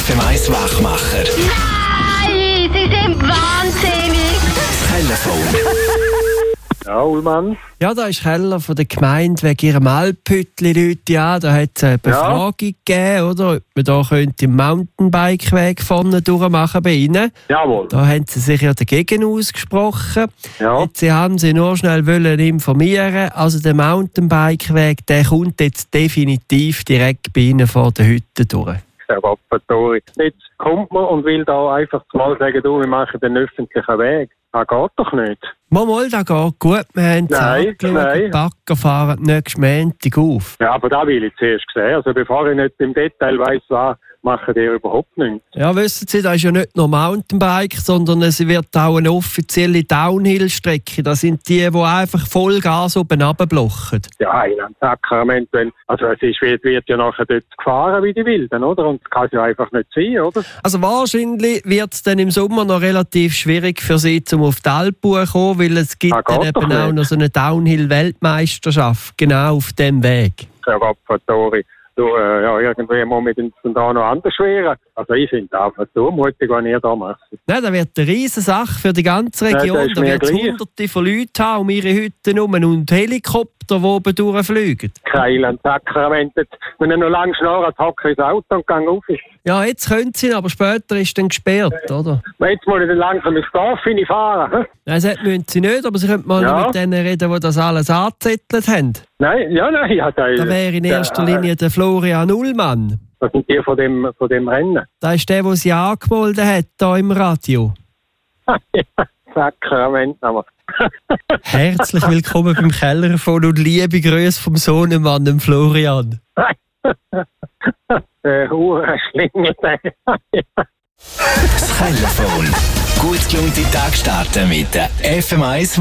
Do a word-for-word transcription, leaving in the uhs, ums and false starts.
F M eins Wachmacher. Nein, Sie sind wahnsinnig. Das Telefon. Ja, Ullmann. Ja, da ist Keller von der Gemeinde wegen ihrem Alphütli Leute an. Da hat es eine Befragung ja. gegeben, oder? Ob man da könnte im Mountainbike-Weg vorne durchmachen bei Ihnen. Jawohl. Da haben Sie sich ja dagegen ausgesprochen. Ja. Jetzt, Sie haben Sie nur schnell wollen informieren. Also der Mountainbike-Weg, der kommt jetzt definitiv direkt bei Ihnen vor der Hütte durch. Jetzt kommt man und will da einfach mal sagen, du, wir machen den öffentlichen Weg. Das geht doch nicht. Mal, mal, das geht gut. Wir haben es angeschaut, die Bagger fahren nächsten Montag auf. Ja, aber das will ich zuerst sehen. Also bevor ich nicht im Detail weiss, was machen die überhaupt nicht. Ja, wissen Sie, das ist ja nicht nur Mountainbike, sondern es wird auch eine offizielle Downhill-Strecke. Das sind die, die einfach Vollgas oben runterblocken. Ja, in einem Sakrament, wenn, also es ist, wird, wird ja nachher dort gefahren wie die Wilden, oder? Und das kann es ja einfach nicht sein, oder? Also wahrscheinlich wird es dann im Sommer noch relativ schwierig für Sie, um auf die Alpen zu kommen, weil es gibt dann eben auch noch so eine Downhill-Weltmeisterschaft, genau auf dem Weg. Ja, Rappatori. Du, äh, ja, irgendwie muss man den da noch anders schweren. Also ich finde einfach so mutig, was ihr da macht. Nein, das wird eine riesige Sache für die ganze Region. Ja, da wird es hunderte von Leuten haben um ihre Hütten herum und Helikopter, die oben durchfliegen. Keilen, Sakrament. Wenn er noch lange schnarrt, hocke ich ins Auto und gehe auf. Ja, jetzt können sie, aber später ist dann gesperrt, oder? Jetzt muss ich dann langsam ins Dorf fahren. Hm? Nein, das müssen sie nicht, aber sie könnten mal ja. mit denen reden, die das alles angezettelt haben. Nein, ja, nein. Ja, da, da wäre in erster der, Linie der Florian Ullmann. Das sind die von dem, von dem Rennen. Das ist der, der sie angemeldet hat, hier im Radio. Ja, Sakrament, aber. Herzlich willkommen beim Kellerfon und liebe Grüße vom Sohnemann, dem Florian. Der Hurenschlingel. Das Telefon. Gut gelungene Tag starten mit der F M eins